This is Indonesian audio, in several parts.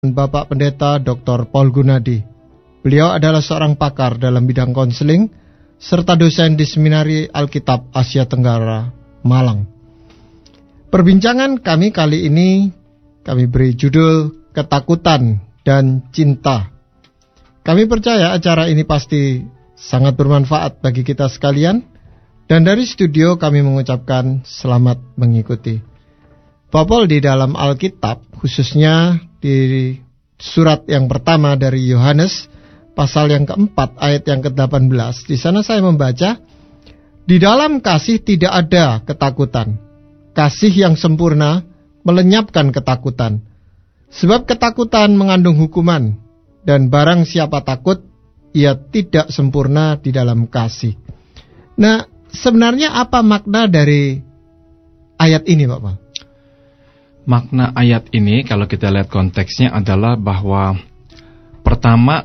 Bapak Pendeta Dr. Paul Gunadi. Beliau adalah seorang pakar dalam bidang konseling serta dosen di Seminari Alkitab Asia Tenggara, Malang. Perbincangan kami kali ini kami beri judul Ketakutan dan Cinta. Kami percaya acara ini pasti sangat bermanfaat bagi kita sekalian, dan dari studio kami mengucapkan selamat mengikuti. Bapak Paul, di dalam Alkitab, khususnya di surat yang pertama dari Yohanes, pasal yang keempat, ayat yang ke-18, di sana saya membaca, di dalam kasih tidak ada ketakutan. Kasih yang sempurna melenyapkan ketakutan. Sebab ketakutan mengandung hukuman, dan barang siapa takut, ia tidak sempurna di dalam kasih. Nah, sebenarnya apa makna dari ayat ini, Pak Paul? Makna ayat ini, kalau kita lihat konteksnya, adalah bahwa pertama,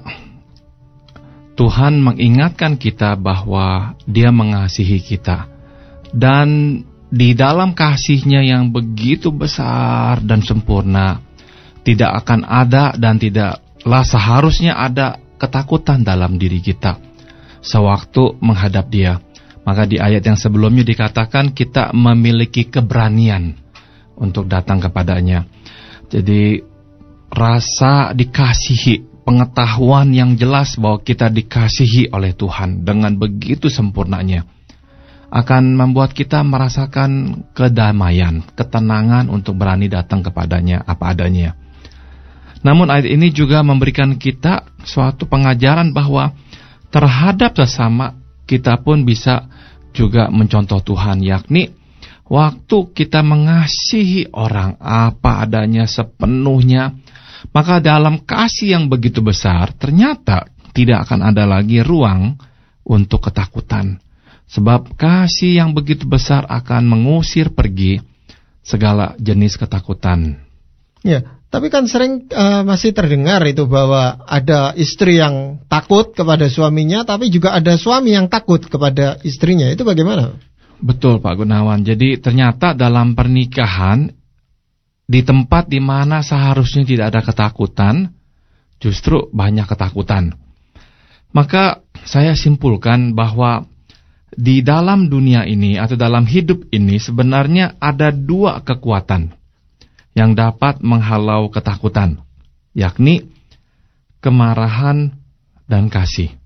Tuhan mengingatkan kita bahwa Dia mengasihi kita. Dan di dalam kasih-Nya yang begitu besar dan sempurna, tidak akan ada dan tidaklah seharusnya ada ketakutan dalam diri kita sewaktu menghadap Dia. Maka di ayat yang sebelumnya dikatakan kita memiliki keberanian untuk datang kepadanya. Jadi rasa dikasihi, pengetahuan yang jelas bahwa kita dikasihi oleh Tuhan dengan begitu sempurnanya akan membuat kita merasakan kedamaian, ketenangan untuk berani datang kepadanya apa adanya. Namun ayat ini juga memberikan kita suatu pengajaran bahwa terhadap sesama kita pun bisa juga mencontoh Tuhan, yakni waktu kita mengasihi orang apa adanya sepenuhnya, maka dalam kasih yang begitu besar, ternyata tidak akan ada lagi ruang untuk ketakutan. Sebab kasih yang begitu besar akan mengusir pergi segala jenis ketakutan. Ya, tapi kan sering masih terdengar itu bahwa ada istri yang takut kepada suaminya, tapi juga ada suami yang takut kepada istrinya. Itu bagaimana? Betul, Pak Gunawan. Jadi ternyata dalam pernikahan, di tempat di mana seharusnya tidak ada ketakutan, justru banyak ketakutan. Maka saya simpulkan bahwa di dalam dunia ini atau dalam hidup ini sebenarnya ada dua kekuatan yang dapat menghalau ketakutan, yakni kemarahan dan kasih.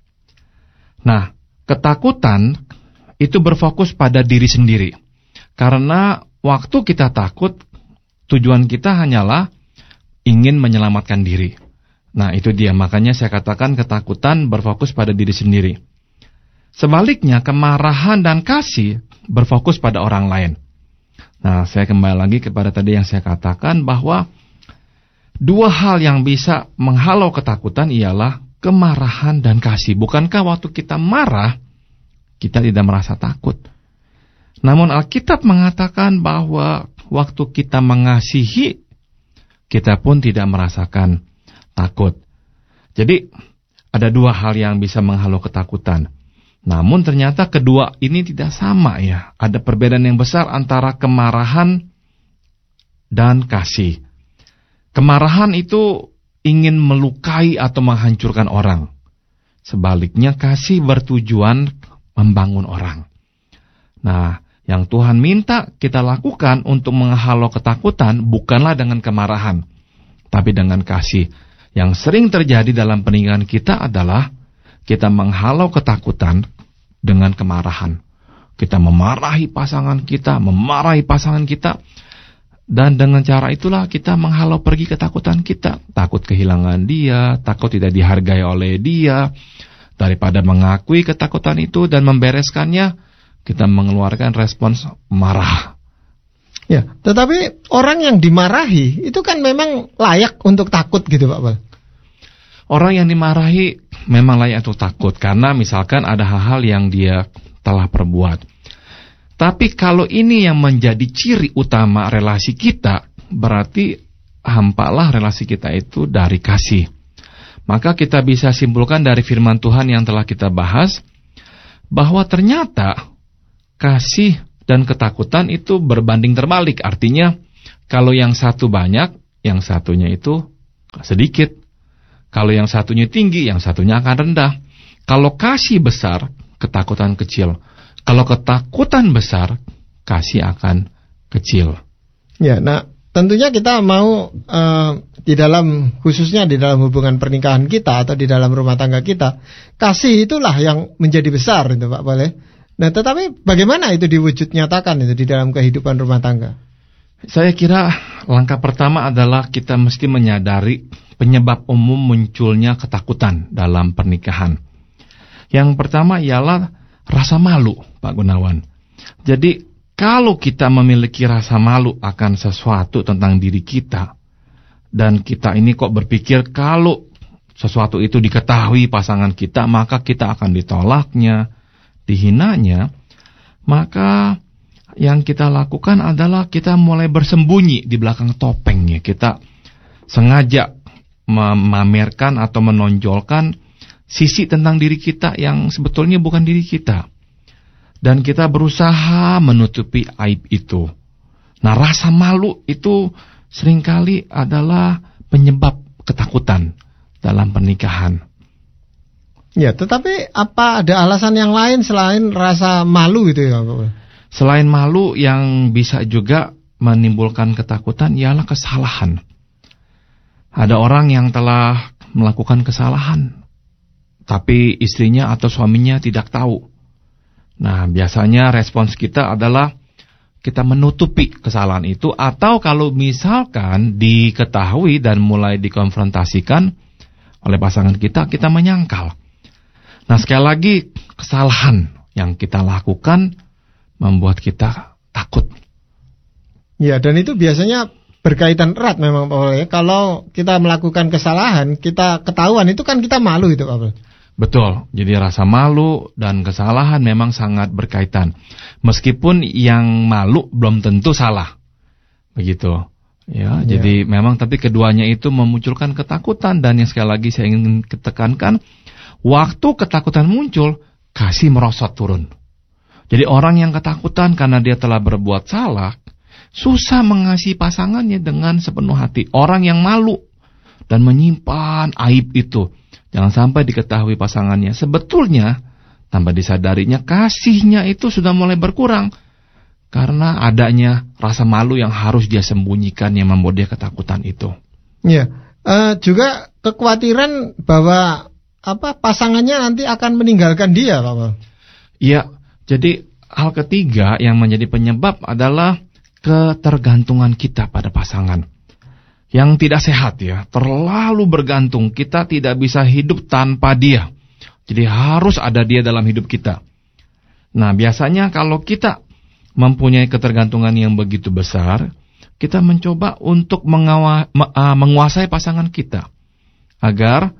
Nah, ketakutan itu berfokus pada diri sendiri. Karena waktu kita takut, tujuan kita hanyalah ingin menyelamatkan diri. Nah, itu dia. Makanya saya katakan ketakutan berfokus pada diri sendiri. Sebaliknya, kemarahan dan kasih berfokus pada orang lain. Nah, saya kembali lagi kepada tadi yang saya katakan bahwa dua hal yang bisa menghalau ketakutan ialah kemarahan dan kasih. Bukankah waktu kita marah, kita tidak merasa takut? Namun Alkitab mengatakan bahwa waktu kita mengasihi, kita pun tidak merasakan takut. Jadi ada dua hal yang bisa menghalau ketakutan. Namun ternyata kedua ini tidak sama ya. Ada perbedaan yang besar antara kemarahan dan kasih. Kemarahan itu ingin melukai atau menghancurkan orang. Sebaliknya kasih bertujuan membangun orang. Nah, yang Tuhan minta kita lakukan untuk menghalau ketakutan bukanlah dengan kemarahan, tapi dengan kasih. Yang sering terjadi dalam pernikahan kita adalah kita menghalau ketakutan dengan kemarahan. Kita memarahi pasangan kita, dan dengan cara itulah kita menghalau pergi ketakutan kita. Takut kehilangan dia, takut tidak dihargai oleh dia. Daripada mengakui ketakutan itu dan membereskannya, kita mengeluarkan respons marah. Ya, tetapi orang yang dimarahi itu kan memang layak untuk takut gitu, Pak Paul. Orang yang dimarahi memang layak untuk takut karena misalkan ada hal-hal yang dia telah perbuat. Tapi kalau ini yang menjadi ciri utama relasi kita, berarti hampalah relasi kita itu dari kasih. Maka kita bisa simpulkan dari firman Tuhan yang telah kita bahas, bahwa ternyata kasih dan ketakutan itu berbanding terbalik. Artinya, kalau yang satu banyak, yang satunya itu sedikit. Kalau yang satunya tinggi, yang satunya akan rendah. Kalau kasih besar, ketakutan kecil. Kalau ketakutan besar, kasih akan kecil. Ya, nah tentunya kita mau khususnya di dalam hubungan pernikahan kita atau di dalam rumah tangga kita, kasih itulah yang menjadi besar itu Pak Boleh. Nah, tetapi bagaimana itu diwujud nyatakan itu di dalam kehidupan rumah tangga? Saya kira langkah pertama adalah kita mesti menyadari penyebab umum munculnya ketakutan dalam pernikahan. Yang pertama ialah rasa malu, Pak Gunawan. Jadi kalau kita memiliki rasa malu akan sesuatu tentang diri kita, dan kita ini kok berpikir kalau sesuatu itu diketahui pasangan kita, maka kita akan ditolaknya, dihinanya, maka yang kita lakukan adalah kita mulai bersembunyi di belakang topengnya. Kita sengaja memamerkan atau menonjolkan sisi tentang diri kita yang sebetulnya bukan diri kita. Dan kita berusaha menutupi aib itu. Nah, rasa malu itu seringkali adalah penyebab ketakutan dalam pernikahan. Ya, tetapi apa ada alasan yang lain selain rasa malu itu ya Pak? Selain malu, yang bisa juga menimbulkan ketakutan ialah kesalahan. Ada orang yang telah melakukan kesalahan, tapi istrinya atau suaminya tidak tahu. Nah, biasanya respons kita adalah kita menutupi kesalahan itu, atau kalau misalkan diketahui dan mulai dikonfrontasikan oleh pasangan kita, kita menyangkal. Nah, sekali lagi, kesalahan yang kita lakukan membuat kita takut. Ya, dan itu biasanya berkaitan erat memang Pak Paul ya. Kalau kita melakukan kesalahan, kita ketahuan, itu kan kita malu itu Pak Paul. Betul, jadi rasa malu dan kesalahan memang sangat berkaitan. Meskipun yang malu belum tentu salah. Begitu. Ya, jadi memang tapi keduanya itu memunculkan ketakutan, dan yang sekali lagi saya ingin tekankan, waktu ketakutan muncul, kasih merosot turun. Jadi orang yang ketakutan karena dia telah berbuat salah, susah mengasihi pasangannya dengan sepenuh hati. Orang yang malu dan menyimpan aib itu, jangan sampai diketahui pasangannya. Sebetulnya, tanpa disadarinya, kasihnya itu sudah mulai berkurang. Karena adanya rasa malu yang harus dia sembunyikan yang membuat dia ketakutan itu. Ya, juga kekhawatiran bahwa pasangannya nanti akan meninggalkan dia, Pak. Iya, jadi hal ketiga yang menjadi penyebab adalah ketergantungan kita pada pasangan. Yang tidak sehat ya, terlalu bergantung, kita tidak bisa hidup tanpa dia. Jadi harus ada dia dalam hidup kita. Nah, biasanya kalau kita mempunyai ketergantungan yang begitu besar, kita mencoba untuk menguasai pasangan kita agar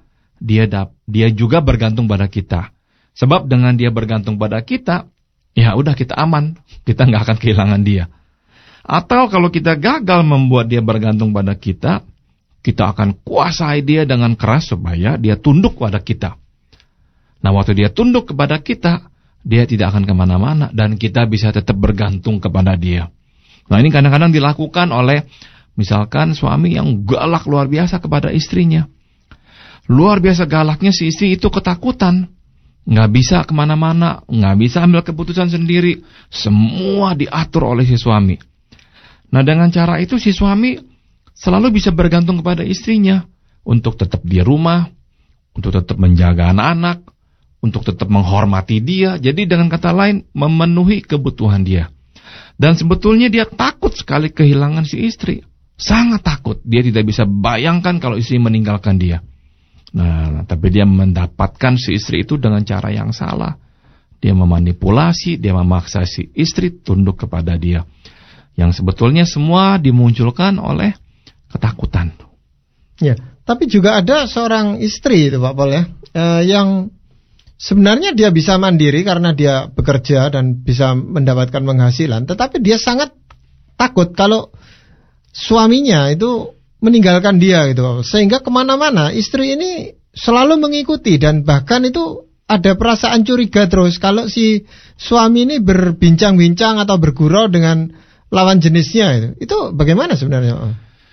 dia juga bergantung pada kita. Sebab dengan dia bergantung pada kita, ya udah kita aman, kita nggak akan kehilangan dia. Atau kalau kita gagal membuat dia bergantung pada kita akan kuasai dia dengan keras supaya dia tunduk pada kita. Nah, waktu dia tunduk kepada kita, dia tidak akan kemana-mana dan kita bisa tetap bergantung kepada dia. Nah, ini kadang-kadang dilakukan oleh misalkan suami yang galak luar biasa kepada istrinya. Luar biasa galaknya si istri itu ketakutan. Nggak bisa kemana-mana, nggak bisa ambil keputusan sendiri. Semua diatur oleh si suami. Nah, dengan cara itu si suami selalu bisa bergantung kepada istrinya untuk tetap di rumah, untuk tetap menjaga anak-anak, untuk tetap menghormati dia. Jadi dengan kata lain, memenuhi kebutuhan dia. Dan sebetulnya dia takut sekali kehilangan si istri. Sangat takut. Dia tidak bisa bayangkan kalau istri meninggalkan dia. Nah, tapi dia mendapatkan si istri itu dengan cara yang salah. Dia memanipulasi, dia memaksa si istri tunduk kepada dia. Yang sebetulnya semua dimunculkan oleh ketakutan. Ya, tapi juga ada seorang istri itu Pak Paul ya, yang sebenarnya dia bisa mandiri karena dia bekerja dan bisa mendapatkan penghasilan, tetapi dia sangat takut kalau suaminya itu meninggalkan dia gitu, sehingga kemana-mana istri ini selalu mengikuti dan bahkan itu ada perasaan curiga terus kalau si suami ini berbincang-bincang atau bergurau dengan lawan jenisnya itu bagaimana sebenarnya?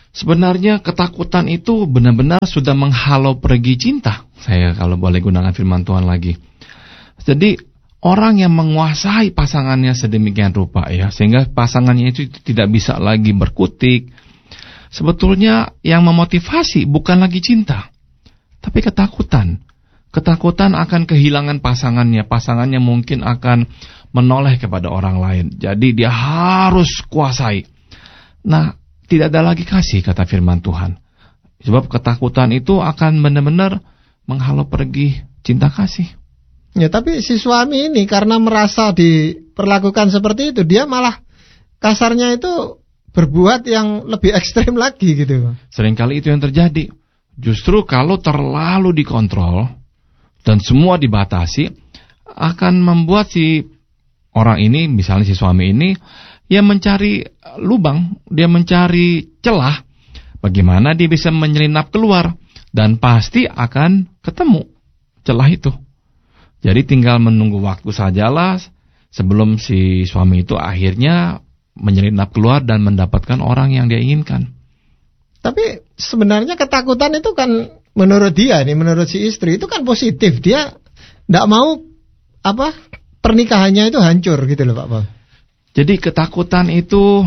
Sebenarnya ketakutan itu benar-benar sudah menghalau pergi cinta. Saya kalau boleh gunakan firman Tuhan lagi. Jadi orang yang menguasai pasangannya sedemikian rupa ya, sehingga pasangannya itu tidak bisa lagi berkutik. Sebetulnya yang memotivasi bukan lagi cinta, tapi ketakutan. Ketakutan akan kehilangan pasangannya. Pasangannya mungkin akan menoleh kepada orang lain. Jadi dia harus kuasai. Nah, tidak ada lagi kasih, kata firman Tuhan. Sebab ketakutan itu akan benar-benar menghalau pergi cinta kasih. Ya, tapi si suami ini karena merasa diperlakukan seperti itu, dia malah kasarnya itu berbuat yang lebih ekstrem lagi gitu. Seringkali itu yang terjadi. Justru kalau terlalu dikontrol dan semua dibatasi, akan membuat si orang ini, misalnya si suami ini, dia mencari lubang, dia mencari celah, bagaimana dia bisa menyelinap keluar, dan pasti akan ketemu celah itu. Jadi tinggal menunggu waktu sajalah sebelum si suami itu akhirnya menyelinap keluar dan mendapatkan orang yang dia inginkan. Tapi sebenarnya ketakutan itu kan menurut dia nih, menurut si istri itu kan positif. Dia tidak mau pernikahannya itu hancur gitu loh Pak Paul. Jadi ketakutan itu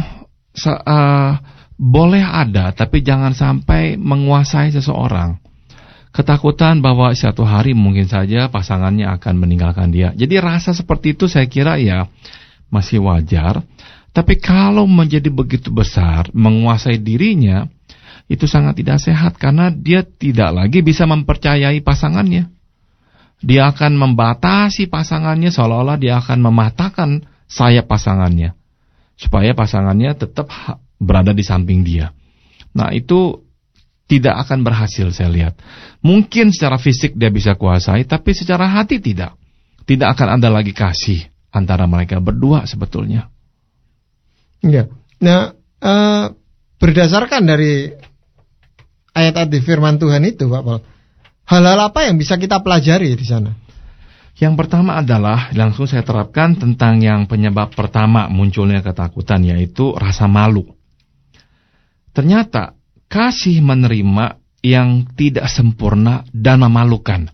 boleh ada, tapi jangan sampai menguasai seseorang. Ketakutan bahwa suatu hari mungkin saja pasangannya akan meninggalkan dia. Jadi rasa seperti itu saya kira ya masih wajar. Tapi kalau menjadi begitu besar, menguasai dirinya, itu sangat tidak sehat karena dia tidak lagi bisa mempercayai pasangannya. Dia akan membatasi pasangannya seolah-olah dia akan mematahkan sayap pasangannya. Supaya pasangannya tetap berada di samping dia. Nah itu tidak akan berhasil saya lihat. Mungkin secara fisik dia bisa kuasai, tapi secara hati tidak. Tidak akan ada lagi kasih antara mereka berdua sebetulnya. Ya. Nah, berdasarkan dari ayat-ayat di firman Tuhan itu, Pak Paul, hal-hal apa yang bisa kita pelajari di sana? Yang pertama adalah, langsung saya terapkan tentang yang penyebab pertama munculnya ketakutan, yaitu rasa malu. Ternyata, kasih menerima yang tidak sempurna dan memalukan.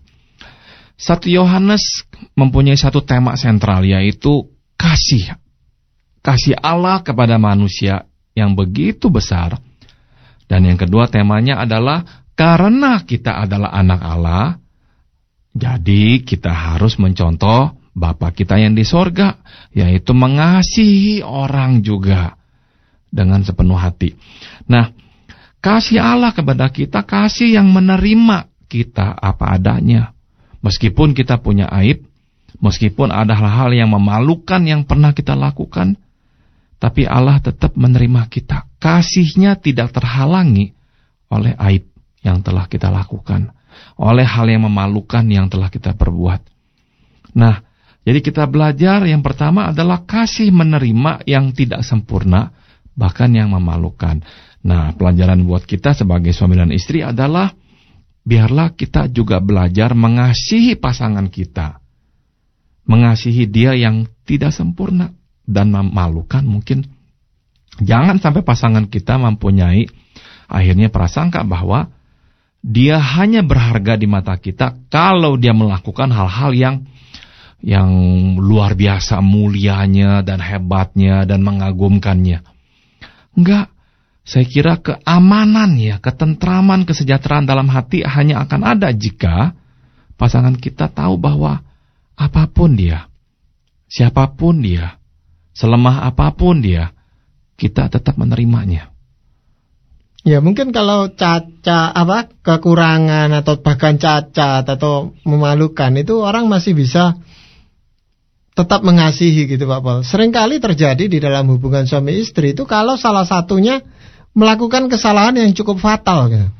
1 Yohanes mempunyai satu tema sentral, yaitu kasih. Kasih Allah kepada manusia yang begitu besar. Dan yang kedua temanya adalah karena kita adalah anak Allah, jadi kita harus mencontoh Bapa kita yang di sorga, yaitu mengasihi orang juga dengan sepenuh hati. Nah, kasih Allah kepada kita, kasih yang menerima kita apa adanya. Meskipun kita punya aib, meskipun ada hal-hal yang memalukan yang pernah kita lakukan, tapi Allah tetap menerima kita. Kasihnya tidak terhalangi oleh aib yang telah kita lakukan, oleh hal yang memalukan yang telah kita perbuat. Nah, jadi kita belajar yang pertama adalah kasih menerima yang tidak sempurna, bahkan yang memalukan. Nah, pelajaran buat kita sebagai suami dan istri adalah biarlah kita juga belajar mengasihi pasangan kita. Mengasihi dia yang tidak sempurna dan memalukan mungkin. Jangan sampai pasangan kita mempunyai akhirnya prasangka bahwa dia hanya berharga di mata kita kalau dia melakukan hal-hal yang luar biasa mulianya dan hebatnya dan mengagumkannya. Enggak. Saya kira keamanan ya, ketentraman, kesejahteraan dalam hati hanya akan ada jika pasangan kita tahu bahwa apapun dia, siapapun dia, selemah apapun dia, kita tetap menerimanya. Ya mungkin kalau kekurangan atau bahkan cacat atau memalukan itu orang masih bisa tetap mengasihi gitu Pak Paul. Seringkali terjadi di dalam hubungan suami istri itu kalau salah satunya melakukan kesalahan yang cukup fatal gitu.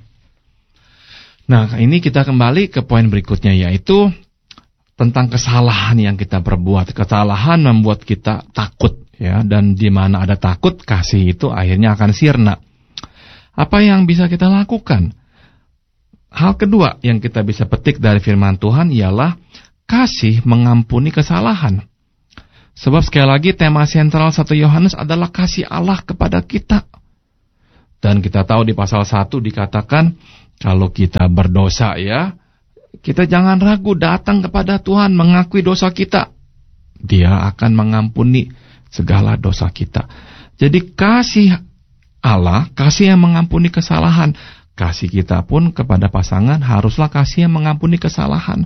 Nah, ini kita kembali ke poin berikutnya, yaitu tentang kesalahan yang kita perbuat. Kesalahan membuat kita takut ya, dan di mana ada takut, kasih itu akhirnya akan sirna. Apa yang bisa kita lakukan? Hal kedua yang kita bisa petik dari firman Tuhan ialah kasih mengampuni kesalahan. Sebab sekali lagi tema sentral 1 Yohanes adalah kasih Allah kepada kita. Dan kita tahu di pasal 1 dikatakan kalau kita berdosa ya, kita jangan ragu datang kepada Tuhan mengakui dosa kita. Dia akan mengampuni segala dosa kita. Jadi kasih Allah, kasih yang mengampuni kesalahan. Kasih kita pun kepada pasangan haruslah kasih yang mengampuni kesalahan.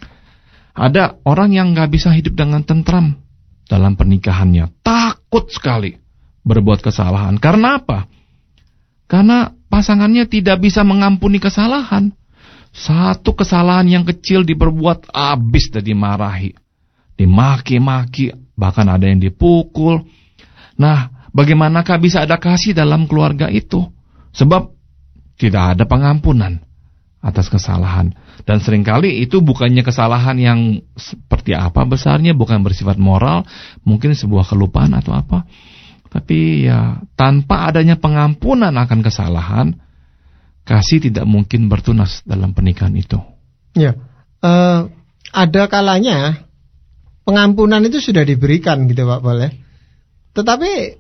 Ada orang yang gak bisa hidup dengan tentram dalam pernikahannya. Takut sekali berbuat kesalahan. Karena apa? Karena pasangannya tidak bisa mengampuni kesalahan. Satu kesalahan yang kecil diperbuat habis dan dimarahi. Dimaki-maki, bahkan ada yang dipukul. Nah, bagaimanakah bisa ada kasih dalam keluarga itu? Sebab tidak ada pengampunan atas kesalahan. Dan seringkali itu bukannya kesalahan yang seperti apa besarnya, bukan bersifat moral, mungkin sebuah kelupaan atau apa. Tapi ya tanpa adanya pengampunan akan kesalahan, kasih tidak mungkin bertunas dalam pernikahan itu. Ya, ada kalanya pengampunan itu sudah diberikan gitu Pak Boleh. Tetapi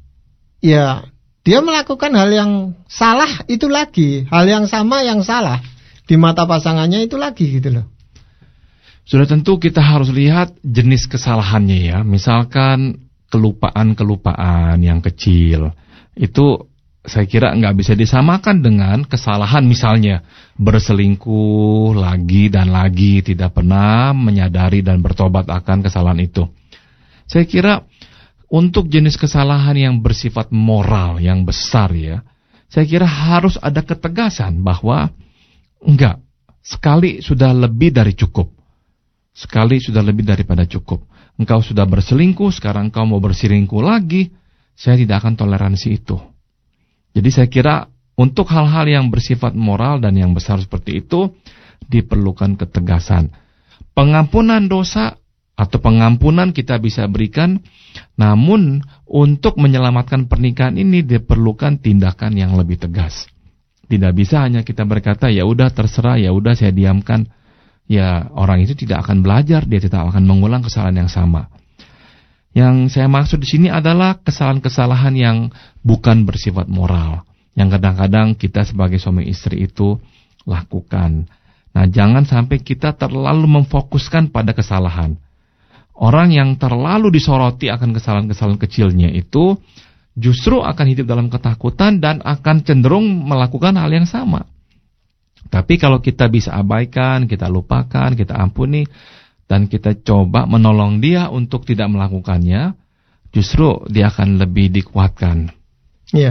ya dia melakukan hal yang salah itu lagi, hal yang sama yang salah di mata pasangannya itu lagi gitu loh. Sudah tentu kita harus lihat jenis kesalahannya ya. Misalkan kelupaan-kelupaan yang kecil, itu saya kira nggak bisa disamakan dengan kesalahan misalnya berselingkuh lagi dan lagi, tidak pernah menyadari dan bertobat akan kesalahan itu. Saya kira untuk jenis kesalahan yang bersifat moral yang besar ya, saya kira harus ada ketegasan bahwa enggak, sekali sudah lebih dari cukup. Sekali sudah lebih daripada cukup. Engkau sudah berselingkuh, sekarang engkau mau berselingkuh lagi, saya tidak akan toleransi itu. Jadi saya kira untuk hal-hal yang bersifat moral dan yang besar seperti itu diperlukan ketegasan. Pengampunan dosa atau pengampunan kita bisa berikan, namun untuk menyelamatkan pernikahan ini diperlukan tindakan yang lebih tegas. Tidak bisa hanya kita berkata ya udah terserah, ya udah saya diamkan. Ya orang itu tidak akan belajar, dia tidak akan mengulang kesalahan yang sama. Yang saya maksud di sini adalah kesalahan-kesalahan yang bukan bersifat moral, yang kadang-kadang kita sebagai suami istri itu lakukan. Nah, jangan sampai kita terlalu memfokuskan pada kesalahan. Orang yang terlalu disoroti akan kesalahan-kesalahan kecilnya itu justru akan hidup dalam ketakutan dan akan cenderung melakukan hal yang sama. Tapi kalau kita bisa abaikan, kita lupakan, kita ampuni, dan kita coba menolong dia untuk tidak melakukannya, justru dia akan lebih dikuatkan. Iya,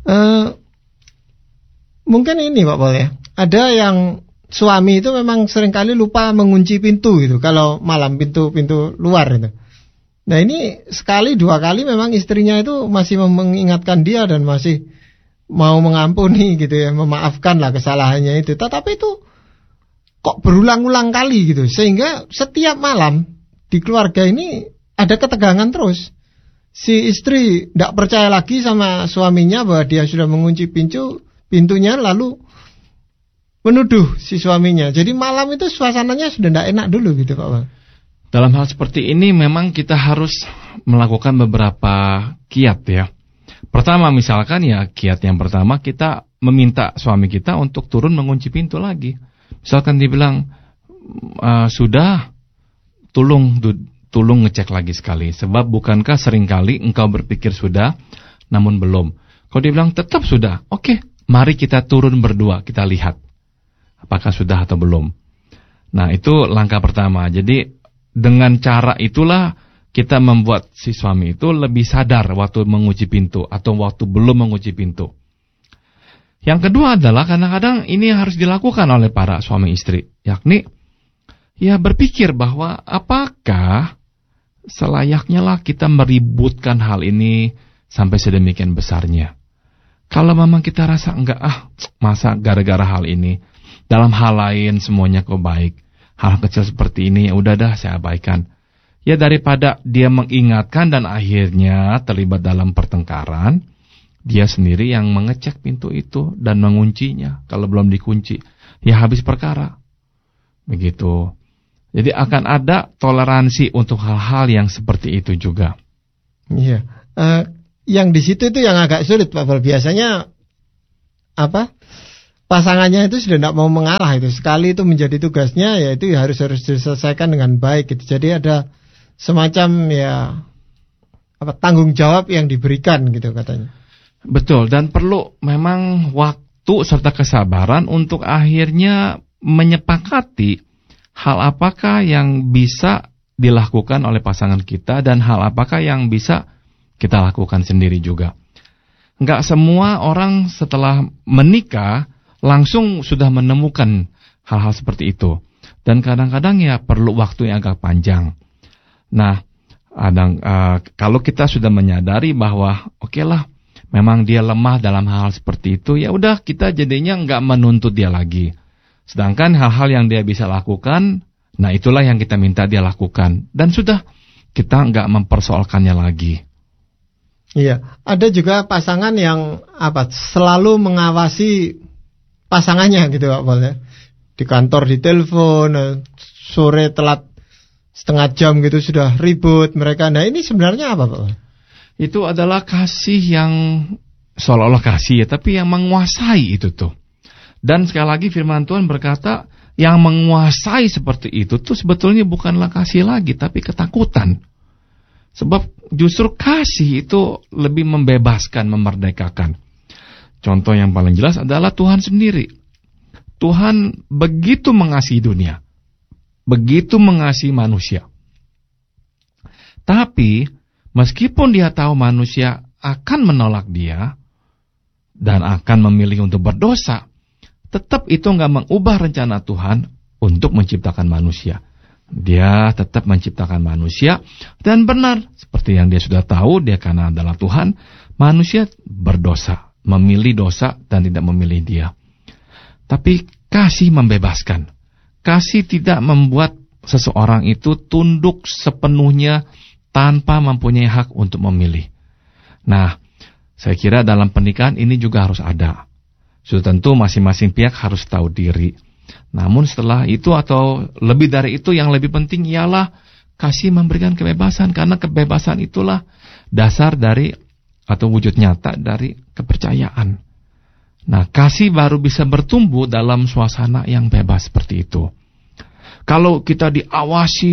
mungkin ini Pak Pol ya, ada yang suami itu memang seringkali lupa mengunci pintu gitu, kalau malam pintu luar itu. Nah ini sekali dua kali memang istrinya itu masih mengingatkan dia dan masih mau mengampuni gitu ya, memaafkan lah kesalahannya itu. Tetapi itu kok berulang-ulang kali gitu, sehingga setiap malam di keluarga ini ada ketegangan terus. Si istri tidak percaya lagi sama suaminya bahwa dia sudah mengunci pintunya, lalu menuduh si suaminya. Jadi malam itu suasananya sudah tidak enak dulu gitu Pak. Dalam hal seperti ini memang kita harus melakukan beberapa kiat ya. Pertama misalkan ya, kiat yang pertama kita meminta suami kita untuk turun mengunci pintu lagi. Misalkan dibilang sudah, tolong ngecek lagi sekali. Sebab bukankah seringkali engkau berpikir sudah, namun belum. Kalau dia bilang tetap sudah, oke, mari kita turun berdua, kita lihat apakah sudah atau belum. Nah itu langkah pertama. Jadi dengan cara itulah kita membuat si suami itu lebih sadar waktu mengunci pintu atau waktu belum mengunci pintu. Yang kedua adalah kadang-kadang ini harus dilakukan oleh para suami istri, yakni ya berpikir bahwa apakah selayaknya lah kita meributkan hal ini sampai sedemikian besarnya. Kalau memang kita rasa enggak, masa gara-gara hal ini, dalam hal lain semuanya kok baik, hal kecil seperti ini ya udah dah saya abaikan. Ya daripada dia mengingatkan dan akhirnya terlibat dalam pertengkaran, dia sendiri yang mengecek pintu itu dan menguncinya. Kalau belum dikunci, ya habis perkara. Begitu. Jadi akan ada toleransi untuk hal-hal yang seperti itu juga. Iya. Yang di situ itu yang agak sulit Pak Bal. Biasanya pasangannya itu sudah tidak mau mengalah itu. Sekali itu menjadi tugasnya, ya itu harus diselesaikan dengan baik gitu. Jadi ada semacam tanggung jawab yang diberikan gitu katanya. Betul, dan perlu memang waktu serta kesabaran untuk akhirnya menyepakati hal apakah yang bisa dilakukan oleh pasangan kita dan hal apakah yang bisa kita lakukan sendiri juga. Enggak semua orang setelah menikah langsung sudah menemukan hal-hal seperti itu. Dan kadang-kadang ya perlu waktu yang agak panjang. Nah, kalau kita sudah menyadari bahwa oke lah, memang dia lemah dalam hal seperti itu, ya udah kita jadinya enggak menuntut dia lagi. Sedangkan hal-hal yang dia bisa lakukan, nah itulah yang kita minta dia lakukan. Dan sudah, kita enggak mempersoalkannya lagi. Iya, ada juga pasangan yang selalu mengawasi pasangannya gitu Pak Paul ya. Di kantor ditelepon, sore telat setengah jam gitu sudah ribut mereka. Nah ini sebenarnya apa Pak? Itu adalah kasih yang seolah-olah kasih ya, tapi yang menguasai itu tuh. Dan sekali lagi firman Tuhan berkata, yang menguasai seperti itu tuh sebetulnya bukanlah kasih lagi, tapi ketakutan. Sebab justru kasih itu lebih membebaskan, memerdekakan. Contoh yang paling jelas adalah Tuhan sendiri. Tuhan begitu mengasihi dunia, begitu mengasihi manusia. Tapi meskipun dia tahu manusia akan menolak dia dan akan memilih untuk berdosa, tetap itu nggak mengubah rencana Tuhan untuk menciptakan manusia. Dia tetap menciptakan manusia dan benar seperti yang dia sudah tahu, dia karena adalah Tuhan, manusia berdosa, memilih dosa dan tidak memilih dia. Tapi kasih membebaskan. Kasih tidak membuat seseorang itu tunduk sepenuhnya tanpa mempunyai hak untuk memilih. Nah, saya kira dalam pernikahan ini juga harus ada. Sudah tentu masing-masing pihak harus tahu diri. Namun setelah itu atau lebih dari itu, yang lebih penting ialah kasih memberikan kebebasan. Karena kebebasan itulah dasar dari atau wujud nyata dari kepercayaan. Nah, kasih baru bisa bertumbuh dalam suasana yang bebas seperti itu. Kalau kita diawasi,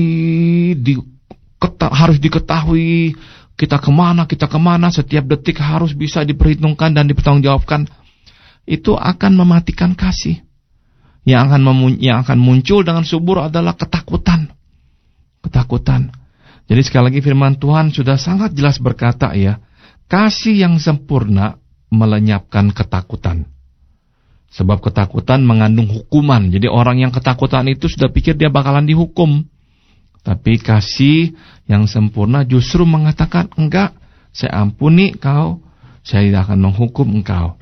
harus diketahui kita kemana, setiap detik harus bisa diperhitungkan dan dipertanggungjawabkan, itu akan mematikan kasih. Yang akan muncul dengan subur adalah ketakutan. Ketakutan. Jadi sekali lagi firman Tuhan sudah sangat jelas berkata ya, kasih yang sempurna melenyapkan ketakutan. Sebab ketakutan mengandung hukuman. Jadi orang yang ketakutan itu sudah pikir dia bakalan dihukum. Tapi kasih yang sempurna justru mengatakan, enggak, saya ampuni kau, saya tidak akan menghukum engkau.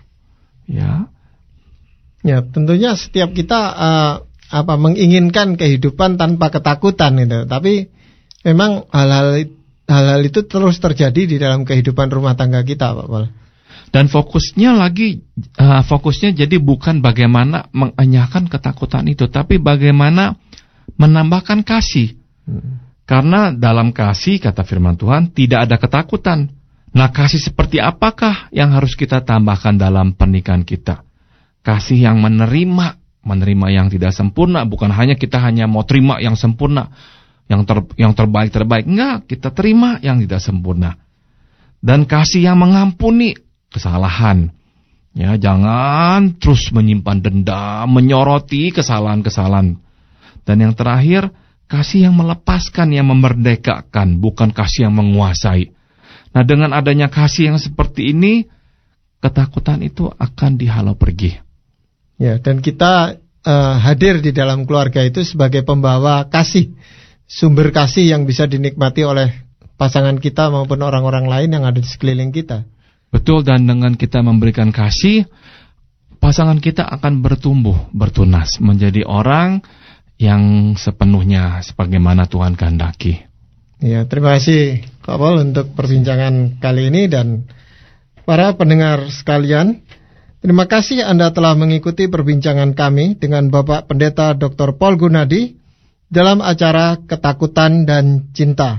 Ya, tentunya setiap kita menginginkan kehidupan tanpa ketakutan gitu. Tapi memang hal-hal itu terus terjadi di dalam kehidupan rumah tangga kita, Pak Paul. Dan fokusnya jadi bukan bagaimana mengenyahkan ketakutan itu, tapi bagaimana menambahkan kasih. Karena dalam kasih, kata firman Tuhan, tidak ada ketakutan. Nah, kasih seperti apakah yang harus kita tambahkan dalam pernikahan kita? Kasih yang menerima yang tidak sempurna. Bukan hanya kita mau terima yang sempurna, yang terbaik. Enggak, kita terima yang tidak sempurna. Dan kasih yang mengampuni kesalahan. Ya, jangan terus menyimpan dendam, menyoroti kesalahan-kesalahan. Dan yang terakhir, kasih yang melepaskan, yang memerdekakan, bukan kasih yang menguasai. Nah, dengan adanya kasih yang seperti ini, ketakutan itu akan dihalau pergi. Ya, dan kita hadir di dalam keluarga itu sebagai pembawa kasih, sumber kasih yang bisa dinikmati oleh pasangan kita maupun orang-orang lain yang ada di sekeliling kita. Betul, dan dengan kita memberikan kasih, pasangan kita akan bertumbuh, bertunas, menjadi orang yang sepenuhnya sebagaimana Tuhan kehendaki. Ya, terima kasih Pak Paul untuk perbincangan kali ini, dan para pendengar sekalian, terima kasih Anda telah mengikuti perbincangan kami dengan Bapak Pendeta Dr. Paul Gunadi dalam acara Ketakutan dan Cinta.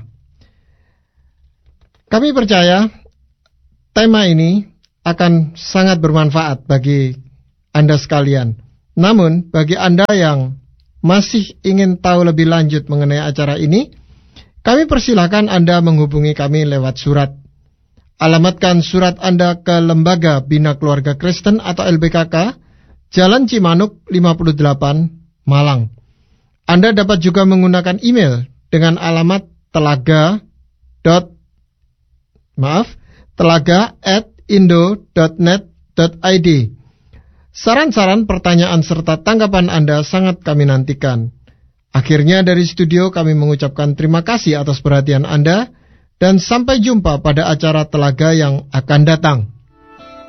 Kami percaya tema ini akan sangat bermanfaat bagi Anda sekalian. Namun, bagi Anda yang masih ingin tahu lebih lanjut mengenai acara ini, kami persilakan Anda menghubungi kami lewat surat. Alamatkan surat Anda ke Lembaga Bina Keluarga Kristen atau LBKK, Jalan Cimanuk 58, Malang. Anda dapat juga menggunakan email dengan alamat telaga@indo.net.id. Saran-saran, pertanyaan, serta tanggapan Anda sangat kami nantikan. Akhirnya dari studio kami mengucapkan terima kasih atas perhatian Anda dan sampai jumpa pada acara Telaga yang akan datang.